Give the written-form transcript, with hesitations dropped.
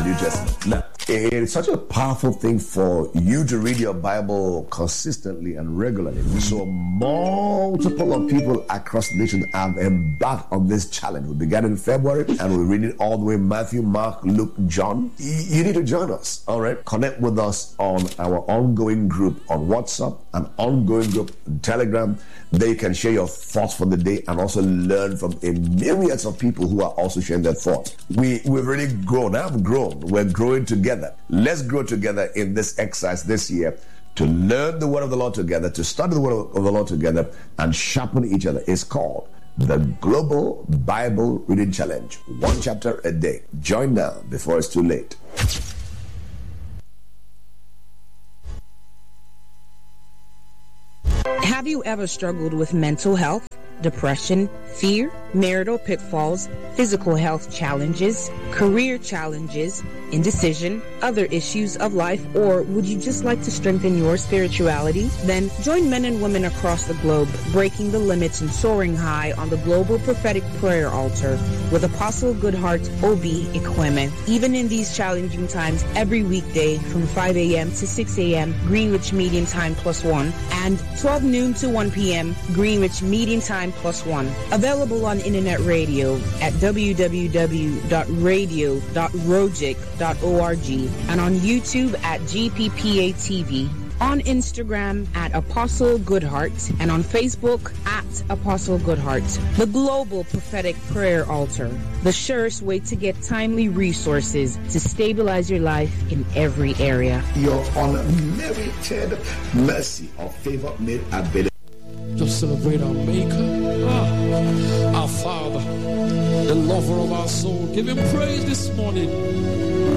New Testament. Now, it's such a powerful thing for you to read your Bible consistently and regularly. So multiple of people across the nation have embarked on this challenge. We began in February and we read it all the way Matthew, Mark, Luke, John. You need to join us, all right? Connect with us on our ongoing group on WhatsApp, an ongoing group on Telegram. There you can share your thoughts for the day and also learn from a myriads of people who are also sharing their thoughts. We've really grown. I've grown. We're growing together. Let's grow together in this exercise this year to learn the word of the Lord together, to study the word of the Lord together, and sharpen each other. It's called the Global Bible Reading Challenge. One chapter a day. Join now before it's too late. Have you ever struggled with mental health, depression, fear, marital pitfalls, physical health challenges, career challenges, indecision, other issues of life, or would you just like to strengthen your spirituality? Then join men and women across the globe, breaking the limits and soaring high on the Global Prophetic Prayer Altar with Apostle Goodheart Obi Ekweme. Even in these challenging times, every weekday from 5 a.m. to 6 a.m. Greenwich Meeting Time +1 and 12 noon to 1 p.m. Greenwich Meeting Time +1. Available on internet radio at www.radio.rojic.org and on YouTube at GPPA TV, on Instagram at Apostle Goodheart, and on Facebook at Apostle Goodheart. The Global Prophetic Prayer Altar, the surest way to get timely resources to stabilize your life in every area. Your unmerited mercy or favor made available. Just celebrate our Maker, our Father, the lover of our soul. Give him praise this morning.